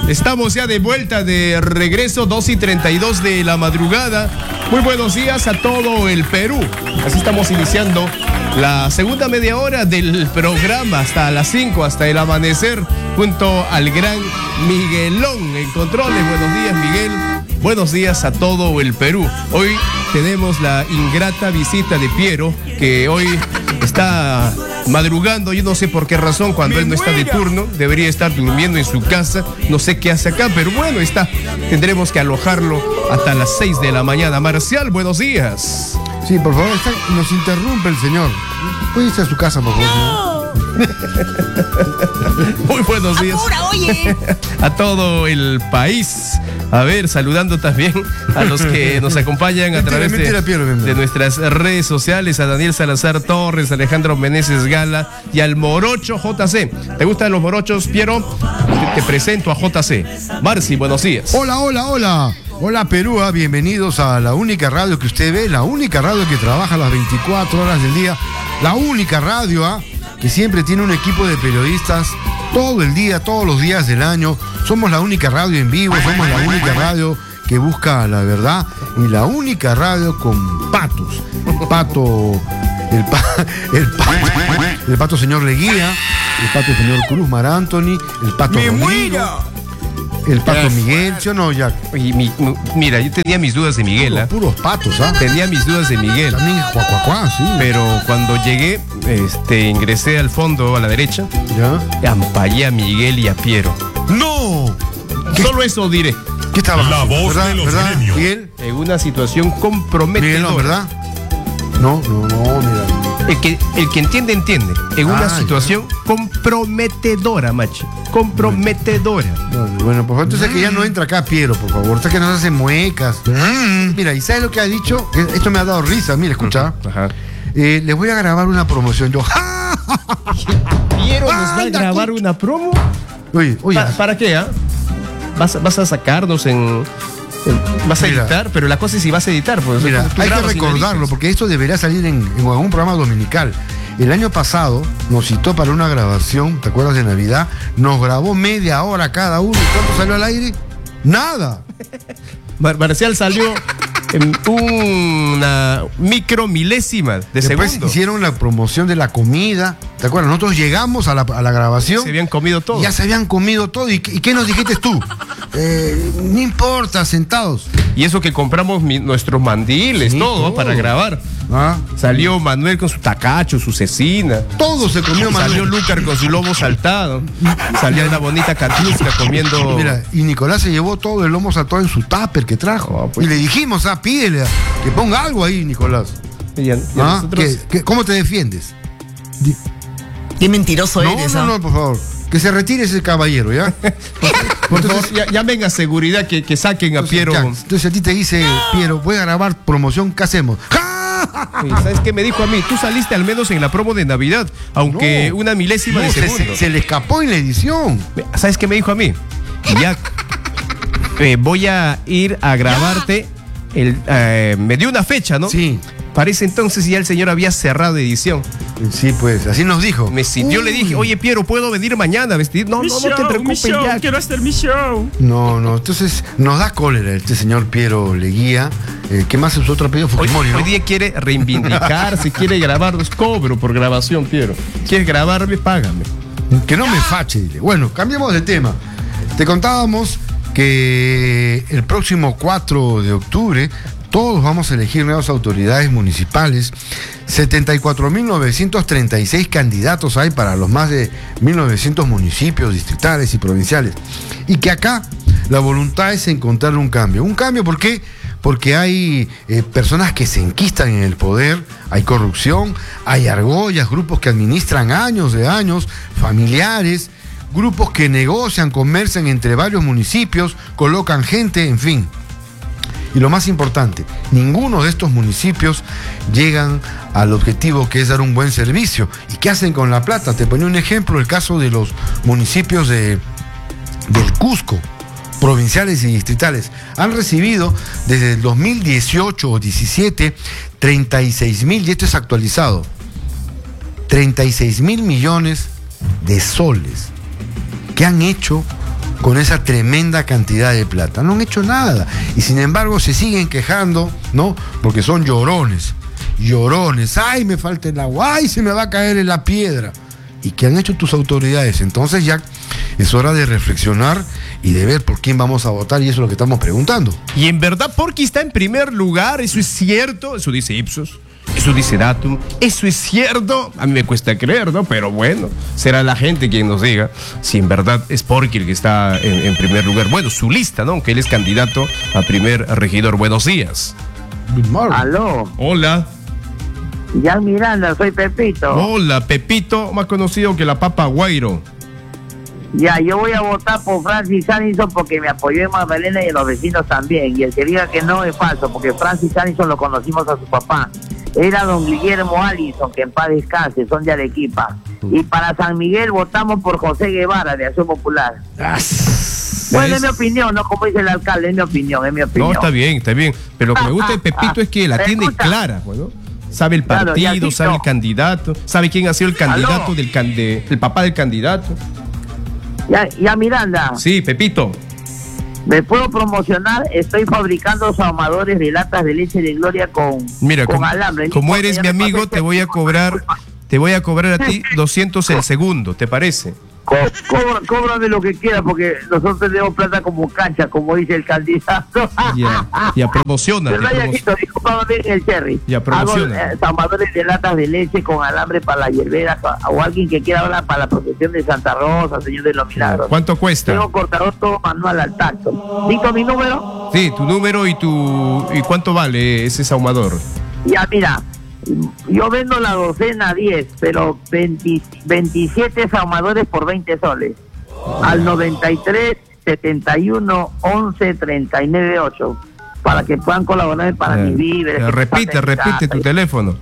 Estamos ya de vuelta, de regreso, 2:32 de la madrugada. Muy buenos días a todo el Perú. Así estamos iniciando la segunda media hora del programa hasta las 5, hasta el amanecer, junto al gran Miguelón en controles. Buenos días, Miguel. Buenos días a todo el Perú. Hoy tenemos la ingrata visita de Piero, que hoy está madrugando. Yo no sé por qué razón, cuando él no está de turno, debería estar durmiendo en su casa. No sé qué hace acá, pero bueno, está. Tendremos que alojarlo hasta las 6 de la mañana. Marcial, buenos días. Sí, por favor, nos interrumpe el señor. ¿Puede irse a su casa, por favor? No. Muy buenos días. Apura, oye. A todo el país. A ver, saludando también a los que nos acompañan a través de nuestras redes sociales, a Daniel Salazar Torres, a Alejandro Meneses Gala y al Morocho JC. ¿Te gustan los morochos, Piero? Te presento a JC. Marci, buenos días. Hola, hola, hola. Hola, Perú, bienvenidos a la única radio que usted ve, la única radio que trabaja las 24 horas del día, la única radio que siempre tiene un equipo de periodistas todo el día, todos los días del año. Somos la única radio en vivo, somos la única radio que busca la verdad y la única radio con patos. El pato señor Leguía, el pato señor Cruz Mar Anthony, el pato Rodrigo, el pato Miguel, ¿sí o no, Jack? Mira, yo tenía mis dudas de Miguel. Puros patos, Tenía mis dudas de Miguel. También sí. Pero cuando llegué, ingresé al fondo a la derecha. ¿Ya? Ampallé a Miguel y a Piero. ¡No! Solo eso diré. ¿Qué estaba? La voz de los gremios. Miguel. En una situación comprometedora. Miguel, ¿verdad? No, mira. El que entiende, entiende. En una situación comprometedora, macho. Comprometedora. Bueno, por favor, entonces que ya no entra acá, Piero, por favor. Usted que nos hace muecas. Mira, ¿y sabes lo que ha dicho? Esto me ha dado risa. Mira, escucha. Ajá. Les voy a grabar una promoción. Yo. ¿Piero nos va a grabar una promo? Oye. ¿Para qué, ¿Vas a sacarnos en...? Vas a editar, pero la cosa es si vas a editar. Pues, mira, hay que recordarlo, porque esto debería salir en algún programa dominical. El año pasado nos citó para una grabación, ¿te acuerdas de Navidad? Nos grabó media hora cada uno. ¿Cuánto salió al aire? Nada. Marcial salió en una micromilésima de Después segundo. Hicieron la promoción de la comida. ¿Te acuerdas? Nosotros llegamos a la grabación. Se habían comido todo. Ya se habían comido todo. ¿Y qué nos dijiste tú? No importa, sentados. Y eso que compramos nuestros mandiles, todo para grabar. Salió Manuel con su tacacho, su cecina. Todo se comió Manuel. Salió Lúcar con su lomo saltado. Salió una bonita Katusca comiendo. Mira, y Nicolás se llevó todo el lomo saltado en su tupper que trajo. Pues. Y le dijimos, pídele que ponga algo ahí, Nicolás. Y nosotros... ¿Cómo te defiendes? Qué mentiroso eres. No, por favor. Que se retire ese caballero, ¿ya? Por favor, llamen a seguridad que saquen a Piero. Entonces a ti te dice, Piero, voy a grabar promoción, ¿qué hacemos? ¿Sabes qué me dijo a mí? Tú saliste al menos en la promo de Navidad, aunque una milésima de segundo. Se le escapó en la edición. ¿Sabes qué me dijo a mí? Ya, voy a ir a grabarte. Me dio una fecha, ¿no? Sí. Parece entonces ya el señor había cerrado edición. Sí, pues, así nos dijo. Yo le dije, oye, Piero, ¿puedo venir mañana a vestir? No te preocupes ya. Quiero hacer mi show. No, entonces nos da cólera este señor Piero Leguía. ¿Qué más es su otro apellido? Fujimori, ¿no? Hoy día quiere reivindicarse, quiere grabarnos, cobro por grabación, Piero. ¿Quieres grabarme? Págame. Que no me fache, dile. Bueno, cambiemos de tema. Te contábamos que el próximo 4 de octubre todos vamos a elegir nuevas autoridades municipales. 74.936 candidatos hay para los más de 1.900 municipios distritales y provinciales. Y que acá la voluntad es encontrar un cambio. ¿Un cambio por qué? Porque hay personas que se enquistan en el poder, hay corrupción, hay argollas, grupos que administran años de años, familiares, grupos que negocian, comercian entre varios municipios, colocan gente, en fin. Y lo más importante, ninguno de estos municipios llegan al objetivo que es dar un buen servicio. ¿Y qué hacen con la plata? Te ponía un ejemplo, el caso de los municipios del Cusco, provinciales y distritales. Han recibido desde el 2018 o 17 36.000, y esto es actualizado, 36.000 millones de soles. ¿Qué han hecho con esa tremenda cantidad de plata? No han hecho nada. Y sin embargo se siguen quejando, ¿no? Porque son llorones. Llorones. ¡Ay, me falta el agua! ¡Ay, se me va a caer en la piedra! ¿Y qué han hecho tus autoridades? Entonces ya es hora de reflexionar y de ver por quién vamos a votar, y eso es lo que estamos preguntando. Y en verdad Porky está en primer lugar, eso es cierto, eso dice Ipsos, eso dice Datum, eso es cierto, a mí me cuesta creer, ¿no? Pero bueno, será la gente quien nos diga si en verdad es Porky el que está en primer lugar. Bueno, su lista, ¿no? Aunque él es candidato a primer regidor. Buenos días. Aló, Hola. Jan Miranda, soy Pepito. Hola, Pepito, más conocido que la Papa Guairo. Ya, yo voy a votar por Francis Allison porque me apoyó en Magdalena y en los vecinos también. Y el que diga que no es falso, porque Francis Allison lo conocimos a su papá. Era don Guillermo Allison, que en paz descanse, son de Arequipa. Y para San Miguel votamos por José Guevara, de Acción Popular. Bueno, es mi opinión, no como dice el alcalde, es mi opinión. No, está bien, pero lo que me gusta de Pepito es que la tiene clara, bueno. Sabe el partido, claro, sabe el candidato, sabe quién ha sido el candidato del papá del candidato. Ya Miranda. Sí, Pepito. ¿Me puedo promocionar? Estoy fabricando ahumadores de latas de leche de Gloria con alambre. Como eres mi amigo, te voy a cobrar a ti 200 el segundo, ¿te parece? Cóbrame lo que quieras, porque nosotros tenemos plata como cancha, como dice el candidato. Ya promociona. Discúlpame el Cherry. Ya promociona. Hago ahumadores de latas de leche con alambre para la hierberas, o alguien que quiera hablar para la procesión de Santa Rosa, Señor de los Milagros. ¿Cuánto cuesta? Tengo cortador todo manual al tacto. ¿Dicto mi número? Sí, tu número y cuánto vale ese ahumador. Ya, mira. Yo vendo la docena 10, pero 27 ahumadores por 20 soles. Al 93 71 11 39 8, para que puedan colaborar para mis víveres. Repite tu teléfono.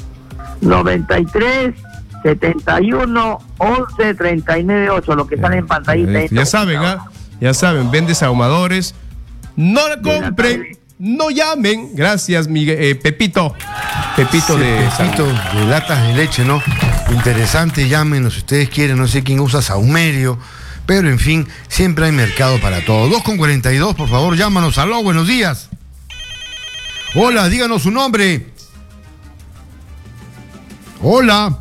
93 71 11 39 8, lo que sale en pantallita. Ya saben, vendes ahumadores. No la compren. No llamen. Gracias, Pepito. Pepito de latas de leche, ¿no? Interesante, llámenos si ustedes quieren. No sé quién usa saumerio, pero en fin, siempre hay mercado para todo. 2:42, por favor, llámanos. Aló, buenos días. Hola, díganos su nombre. Hola.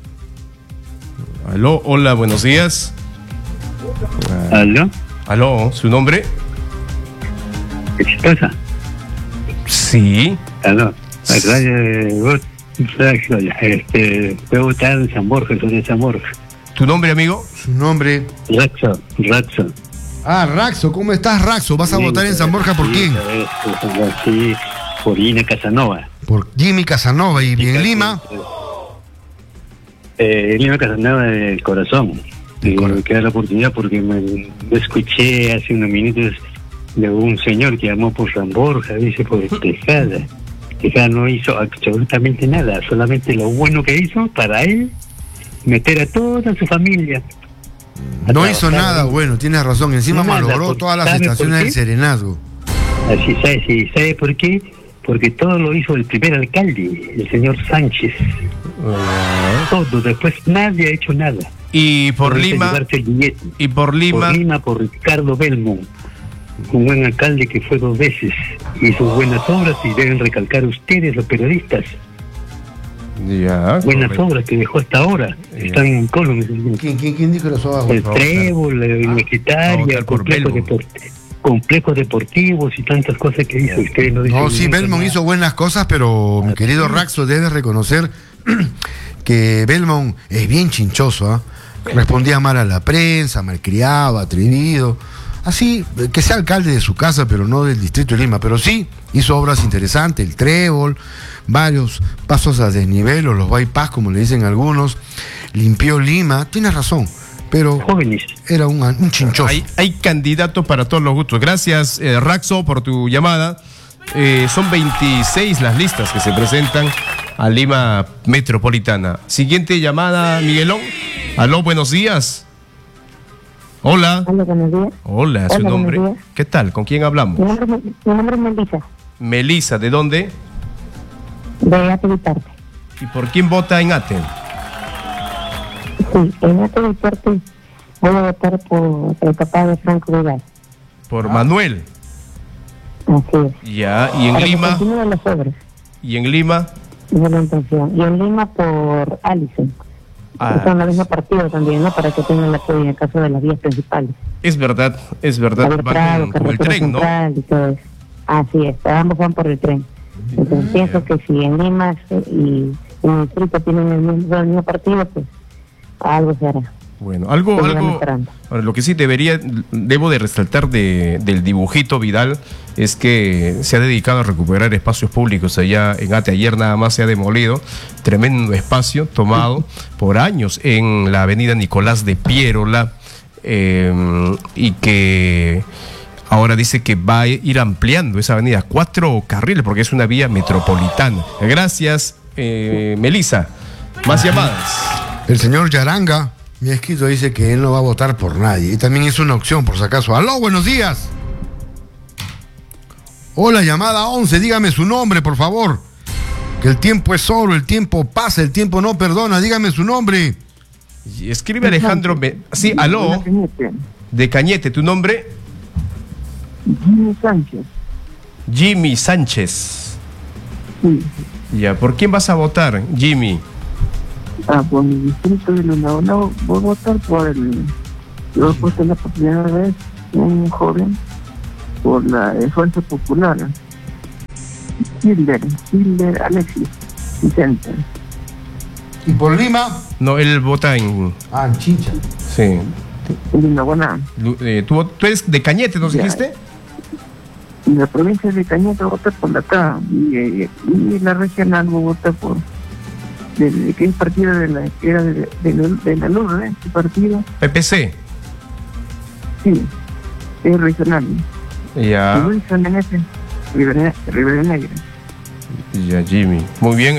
Aló, hola, buenos días. Aló, ¿su nombre? Exitosa. Sí. Aló. Voy a votar en San Borja, soy de San Borja. ¿Tu nombre, amigo? Su nombre. Raxo. Raxo, ¿cómo estás, Raxo? ¿Vas a votar en San Borja por quién? Sí, por Jimmy Casanova. Por Jimmy Casanova. ¿Y en Lima? Lima Casanova del Corazón. Que da la oportunidad porque me escuché hace unos minutos de un señor que llamó por San Borja, dice por Tejada. Tejada no hizo absolutamente nada, solamente lo bueno que hizo para él, meter a toda su familia. No hizo nada bueno, tienes razón, encima malogró todas las estaciones del Serenazgo. Así ¿sabe por qué? Porque todo lo hizo el primer alcalde, el señor Sánchez. Todo, después nadie ha hecho nada. Y por Lima, por Ricardo Belmont, un buen alcalde que fue 2 veces, hizo buenas obras, y deben recalcar ustedes, los periodistas. Buenas obras que dejó hasta ahora. Están en Colombia. ¿Quién dijo las obras? El Trébol, la Universitaria, complejos deportivos y tantas cosas que hizo. Ustedes no dicen. No, sí, Belmont hizo buenas cosas, pero mi querido Raxo, debes reconocer que Belmont es bien chinchoso, respondía mal a la prensa, malcriado, atrevido. Así, que sea alcalde de su casa, pero no del distrito de Lima. Pero sí, hizo obras interesantes, el Trébol, varios pasos a desnivel, o los bypass, como le dicen algunos. Limpió Lima, tienes razón, pero era un chinchoso. Hay candidatos para todos los gustos. Gracias, Raxo, por tu llamada. Son 26 las listas que se presentan a Lima Metropolitana. Siguiente llamada, Miguelón. Aló, buenos días. Hola. Hola, buenos días. Hola, ¿su nombre? ¿Qué tal? ¿Con quién hablamos? Mi nombre es Melisa. Melisa, ¿de dónde? De Ate-Vitarte. ¿Y por quién vota en Ate? Sí, en Ate-Vitarte Voy a votar por el papá de Franco Vidal. Por Manuel. Así es. Ya, y en Para que Lima. continúen las obras. Y en Lima. Esa es la intención. Y en Lima por Alison. Ah, Son la misma partido también, ¿no? Para que tengan la apoyo en el caso de las vías principales. es verdad. Javier Va Prado, con el carretera tren, ¿no? central y todo eso. Así es, ambos van por el tren. Entonces pienso que si en Lima y en el distrito tienen el mismo partido, pues algo se hará. Bueno, Pues van algo. esperando. Ahora, lo que sí debo de resaltar del dibujito Vidal es que se ha dedicado a recuperar espacios públicos allá en Ate. Ayer nada más se ha demolido tremendo espacio tomado por años en la avenida Nicolás de Piérola, y que ahora dice que va a ir ampliando esa avenida 4 carriles porque es una vía metropolitana. Gracias, Melissa. Más llamadas. El señor Yaranga me ha escrito, dice que él no va a votar por nadie. Y también es una opción, por si acaso. ¡Aló, buenos días! Hola, llamada 11, dígame su nombre, por favor. Que el tiempo es oro, el tiempo pasa, el tiempo no perdona. Dígame su nombre. Y escribe Alejandro. Sí, aló. De Cañete, ¿tu nombre? Jimmy Sánchez. Jimmy Sánchez. Sí. Ya, ¿por quién vas a votar, Jimmy? Por mi distrito de Lunao, voy a votar por el... Yo he puesto la primera vez un joven por la Fuerza Popular. Hilder Alexis Vicente. ¿Y por Lima? No, él vota en... Ah, en Chincha. Sí. En Linaguaná. ¿Tú eres de Cañete, nos Ya. dijiste? En la provincia de Cañete vota por la acá. Y la regional voy a votar por... ¿De qué partido de la que era de la Luna, ¿Qué partido? PPC. Sí, es regional. Ya, Wilson en ese, Rivera Negra. ya, Jimmy. Muy bien.